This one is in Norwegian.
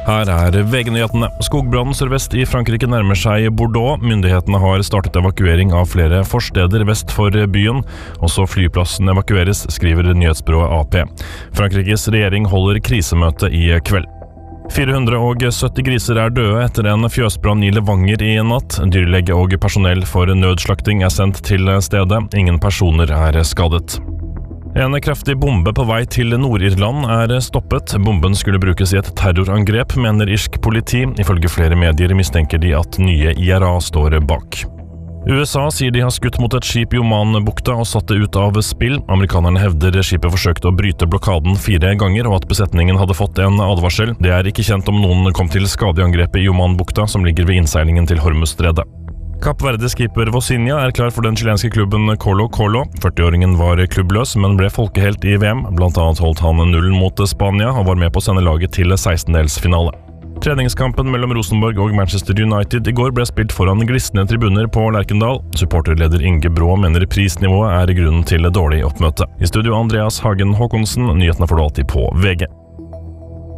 Her VG-nyhetene. Skogbrannen sørvest i Frankrike nærmer seg Bordeaux. Myndighetene har startet evakuering av flere forsteder vest for byen. Også flyplassen evakueres, skriver nyhetsbyrået AP. Frankrikes regjering holder krisemøte i kveld. 470 griser døde etter en fjøsbrann i Levanger i natt. Dyrlege og personell for nødslakting sendt til stedet. Ingen personer skadet. En kraftig bombe på vei til Nord-Irland stoppet. Bomben skulle brukes i et terrorangrep, mener irsk politi. Ifølge flere medier mistenker de at nye IRA står bak. USA sier de har skutt mot et skip i Oman-bukta og satt det ut av spill. Amerikanerne hevder skipet forsøkte å bryte blokaden 4 ganger, og at besetningen hadde fått en advarsel. Det ikke kjent om noen kom til skade i angrepet i Oman-bukta, som ligger ved innseilingen til Hormuzstredet. Kapp Verde-skipper Vosinha klar for den chilenske klubben Colo-Colo. 40-åringen var klubbløs, men ble folkehelt i VM. Blant annet holdt han nullen mot Spania og var med på å sende laget til 16-delsfinale. Treningskampen mellom Rosenborg og Manchester United i går ble spilt foran glisnende tribuner på Lerkendal. Supporterleder Inge Brå mener prisnivået grunnen til dårlig oppmøte. I studio Andreas Hagen Håkonsen, nyhetene får du alltid på VG.